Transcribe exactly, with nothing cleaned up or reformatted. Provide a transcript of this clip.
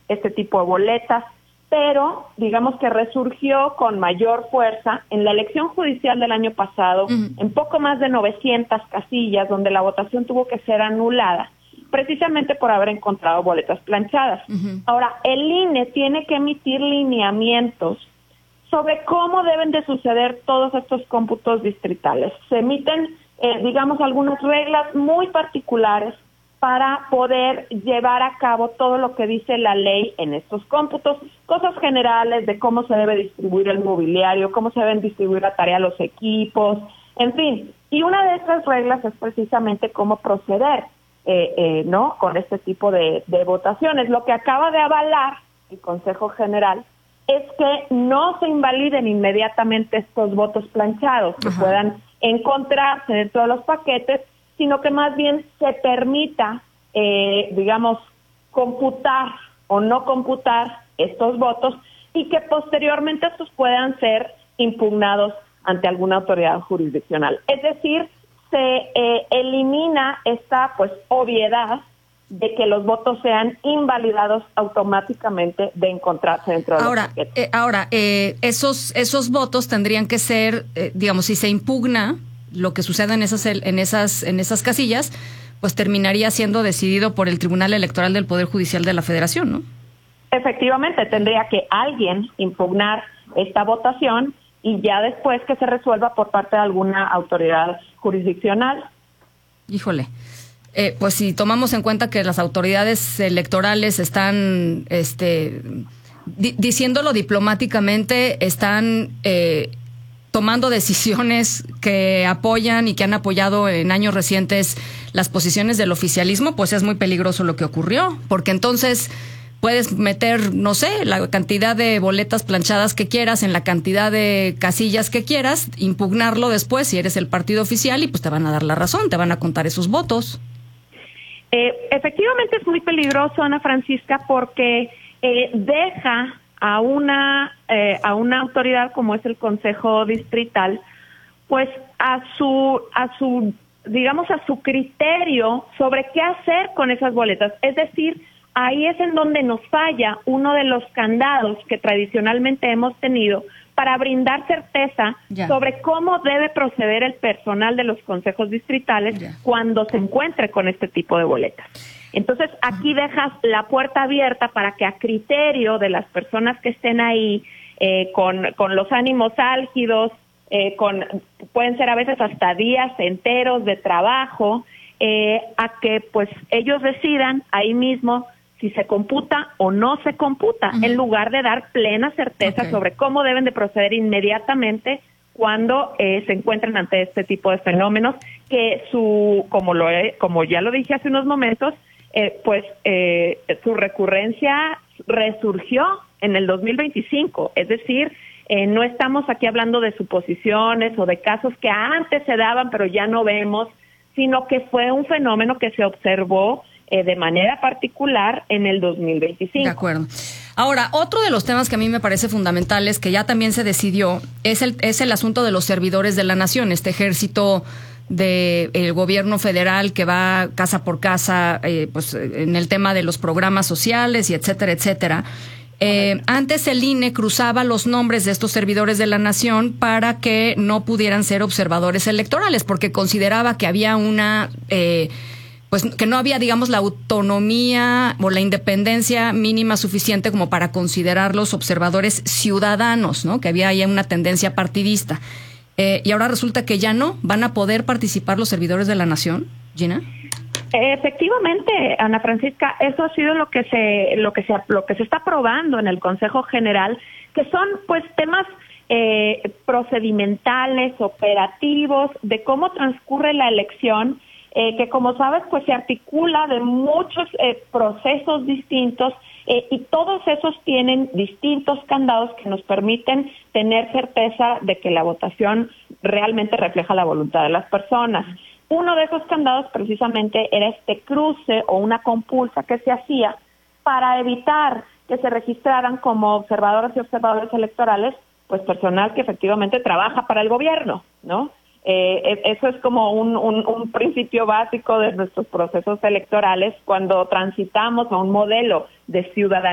este tipo de boletas, pero digamos que resurgió con mayor fuerza en la elección judicial del año pasado, uh-huh. en poco más de novecientas casillas, donde la votación tuvo que ser anulada, precisamente por haber encontrado boletas planchadas. Uh-huh. Ahora, el I N E tiene que emitir lineamientos sobre cómo deben de suceder todos estos cómputos distritales. Se emiten, eh, digamos, algunas reglas muy particulares para poder llevar a cabo todo lo que dice la ley en estos cómputos, cosas generales de cómo se debe distribuir el mobiliario, cómo se deben distribuir la tarea los equipos, en fin. Y una de estas reglas es precisamente cómo proceder, eh, eh, ¿no?, con este tipo de, de votaciones. Lo que acaba de avalar el Consejo General es que no se invaliden inmediatamente estos votos planchados, que Ajá. puedan encontrarse dentro de los paquetes, sino que más bien se permita, eh, digamos, computar o no computar estos votos y que posteriormente estos puedan ser impugnados ante alguna autoridad jurisdiccional. Es decir, se eh, elimina esta pues obviedad de que los votos sean invalidados automáticamente de encontrarse dentro de ahora, los paquetes. Eh, ahora, eh, esos, esos votos tendrían que ser, eh, digamos, si se impugna lo que suceda en esas en esas en esas casillas, pues terminaría siendo decidido por el Tribunal Electoral del Poder Judicial de la Federación, ¿no? Efectivamente, tendría que alguien impugnar esta votación y ya después que se resuelva por parte de alguna autoridad jurisdiccional. Híjole. Eh, pues si tomamos en cuenta que las autoridades electorales están, este, di- diciéndolo diplomáticamente, están eh, tomando decisiones que apoyan y que han apoyado en años recientes las posiciones del oficialismo, pues es muy peligroso lo que ocurrió, porque entonces puedes meter, no sé, la cantidad de boletas planchadas que quieras, en la cantidad de casillas que quieras, impugnarlo después si eres el partido oficial y pues te van a dar la razón, te van a contar esos votos. Eh, efectivamente es muy peligroso, Ana Francisca, porque eh, deja a una eh, a una autoridad como es el Consejo Distrital, pues a su a su digamos a su criterio sobre qué hacer con esas boletas. Es decir, ahí es en donde nos falla uno de los candados que tradicionalmente hemos tenido para brindar certeza ya. sobre cómo debe proceder el personal de los consejos distritales ya. cuando se encuentre con este tipo de boletas. Entonces, aquí dejas la puerta abierta para que a criterio de las personas que estén ahí, eh, con, con los ánimos álgidos, eh, con pueden ser a veces hasta días enteros de trabajo, eh, a que pues ellos decidan ahí mismo si se computa o no se computa, uh-huh. en lugar de dar plena certeza okay. sobre cómo deben de proceder inmediatamente cuando eh, se encuentren ante este tipo de fenómenos, que su, como lo he, como ya lo dije hace unos momentos, eh, pues eh, su recurrencia resurgió en el dos mil veinticinco, es decir, eh, no estamos aquí hablando de suposiciones o de casos que antes se daban pero ya no vemos, sino que fue un fenómeno que se observó Eh, de manera particular en el dos mil veinticinco. De acuerdo. Ahora, otro de los temas que a mí me parece fundamentales, que ya también se decidió, es el, es el asunto de los servidores de la nación, este ejército del gobierno federal que va casa por casa, eh, pues en el tema de los programas sociales y etcétera, etcétera. Eh, antes el I N E cruzaba los nombres de estos servidores de la nación para que no pudieran ser observadores electorales, porque consideraba que había una... Eh, pues que no había, digamos, la autonomía o la independencia mínima suficiente como para considerarlos observadores ciudadanos, ¿no? Que había ahí una tendencia partidista. Eh, y ahora resulta que ya no, van a poder participar los servidores de la nación, Gina. Efectivamente, Ana Francisca, eso ha sido lo que se, lo que se, lo que se está aprobando en el Consejo General, que son, pues, temas eh, procedimentales, operativos, de cómo transcurre la elección. Eh, que como sabes, pues se articula de muchos eh, procesos distintos eh, y todos esos tienen distintos candados que nos permiten tener certeza de que la votación realmente refleja la voluntad de las personas. Uno de esos candados precisamente era este cruce o una compulsa que se hacía para evitar que se registraran como observadoras y observadores electorales, pues personal que efectivamente trabaja para el gobierno, ¿no? Eh, eso es como un, un, un principio básico de nuestros procesos electorales cuando transitamos a un modelo de ciudadanía